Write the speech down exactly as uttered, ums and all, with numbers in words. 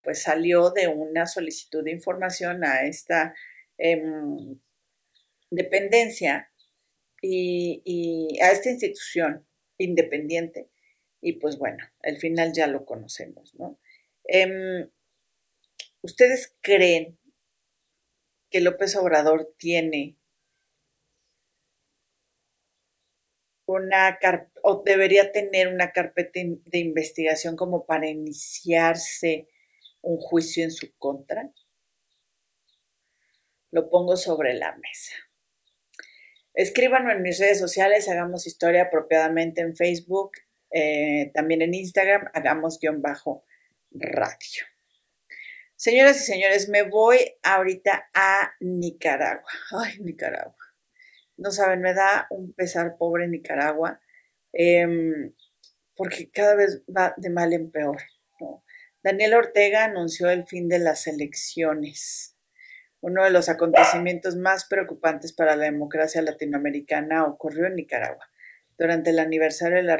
pues salió de una solicitud de información a esta eh, dependencia y, y a esta institución independiente. Y pues bueno, el final ya lo conocemos, ¿no? Eh, ¿Ustedes creen que López Obrador tiene una car- o debería tener una carpeta de investigación como para iniciarse un juicio en su contra? Lo pongo sobre la mesa. Escríbanlo en mis redes sociales, hagamos historia apropiadamente en Facebook, eh, también en Instagram, hagamos guión bajo radio. Señoras y señores, me voy ahorita a Nicaragua. Ay, Nicaragua. No saben, me da un pesar pobre Nicaragua, eh, porque cada vez va de mal en peor, ¿no? Daniel Ortega anunció el fin de las elecciones. Uno de los acontecimientos más preocupantes para la democracia latinoamericana ocurrió en Nicaragua durante el aniversario de la